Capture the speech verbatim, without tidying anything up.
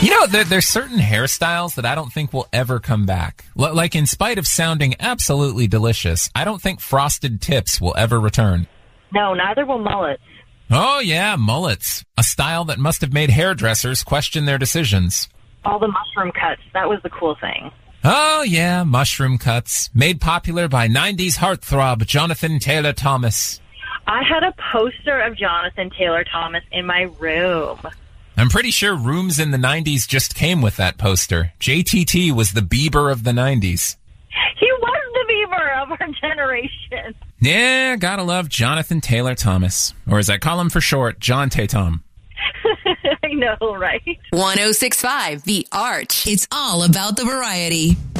You know, there, there's certain hairstyles that I don't think will ever come back. L- like, in spite of sounding absolutely delicious, I don't think frosted tips will ever return. No, neither will mullets. Oh, yeah, mullets. A style that must have made hairdressers question their decisions. All the mushroom cuts, that was the cool thing. Oh, yeah, mushroom cuts. Made popular by nineties heartthrob Jonathan Taylor Thomas. I had a poster of Jonathan Taylor Thomas in my room. I'm pretty sure rooms in the nineties just came with that poster. J T T was the Bieber of the nineties. He was the Bieber of our generation. Yeah, gotta love Jonathan Taylor Thomas. Or as I call him for short, John Tatum. I know, right? one oh six point five The Arch. It's all about the variety.